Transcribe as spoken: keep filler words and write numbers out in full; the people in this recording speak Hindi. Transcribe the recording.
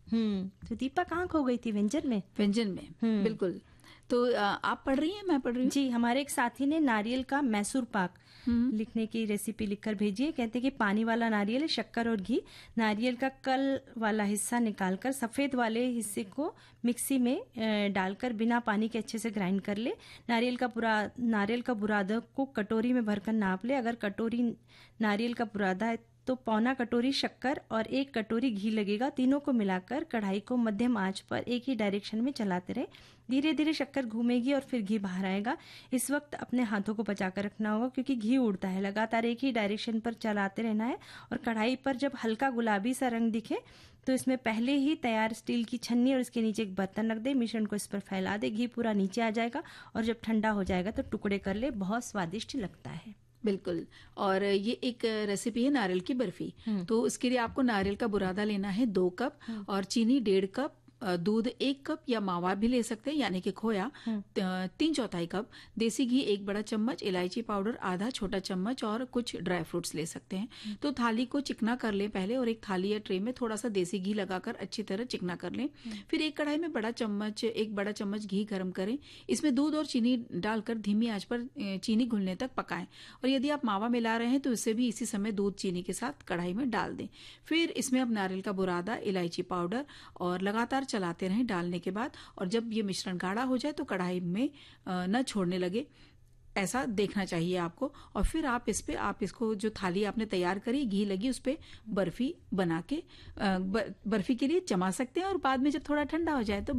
हम्म तो दीपा कहाँ खो गई थी व्यंजन में? व्यंजन में बिल्कुल। तो आप पढ़ रही हैं, मैं पढ़ रही हूँ जी। हमारे एक साथी ने नारियल का मैसूर पाक लिखने की रेसिपी लिखकर भेजी है। कहते हैं कि पानी वाला नारियल है, शक्कर और घी, नारियल का कल वाला हिस्सा निकालकर सफेद वाले हिस्से को मिक्सी में डालकर बिना पानी के अच्छे से ग्राइंड कर ले। नारियल का पूरा नारियल का बुरादा को कटोरी में भरकर नाप ले। अगर कटोरी नारियल का बुरादा है तो पौना कटोरी शक्कर और एक कटोरी घी लगेगा। तीनों को मिलाकर कढ़ाई को मध्यम आंच पर एक ही डायरेक्शन में चलाते रहे। धीरे धीरे शक्कर घूमेगी और फिर घी बाहर आएगा। इस वक्त अपने हाथों को बचाकर रखना होगा क्योंकि घी उड़ता है। लगातार एक ही डायरेक्शन पर चलाते रहना है और कढ़ाई पर जब हल्का गुलाबी सा रंग दिखे तो इसमें पहले ही तैयार स्टील की छन्नी और इसके नीचे एक बर्तन रख दे। मिश्रण को इस पर फैला दे। घी पूरा नीचे आ जाएगा और जब ठंडा हो जाएगा तो टुकड़े कर ले। बहुत स्वादिष्ट लगता है। बिल्कुल। और ये एक रेसिपी है नारियल की बर्फी। तो उसके लिए आपको नारियल का बुरादा लेना है दो कप और चीनी डेढ़ कप, दूध एक कप या मावा भी ले सकते हैं यानी कि खोया तीन चौथाई कप, देसी घी एक बड़ा चम्मच, इलायची पाउडर आधा छोटा चम्मच और कुछ ड्राई फ्रूट्स ले सकते हैं। तो थाली को चिकना कर लें पहले और एक थाली या ट्रे में थोड़ा सा देसी घी लगाकर अच्छी तरह चिकना कर लें। फिर एक कढ़ाई में बड़ा चम्मच एक बड़ा चम्मच घी गर्म करें। इसमें दूध और चीनी डालकर धीमी आंच पर चीनी घुलने तक पकाएं और यदि आप मावा मिला रहे हैं तो इसे भी इसी समय दूध चीनी के साथ कढ़ाई में डाल दें। फिर इसमें अब नारियल का बुरादा, इलायची पाउडर और लगातार चलाते रहें डालने के बाद। और जब ये मिश्रण गाढ़ा हो जाए तो कढ़ाई में न छोड़ने लगे, ऐसा देखना चाहिए आपको। और फिर आप इस पे आप इसको जो थाली आपने तैयार करी घी लगी उस पे बर्फी बना के बर्फी के लिए जमा सकते हैं और बाद में जब थोड़ा ठंडा हो जाए तो